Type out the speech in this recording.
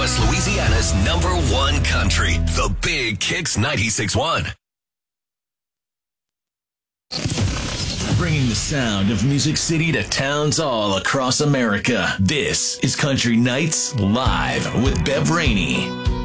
West Louisiana's #1 country, the Big Kicks 96.1. Bringing the sound of Music City to towns all across America. This is Country Nights Live with Bev Rainey.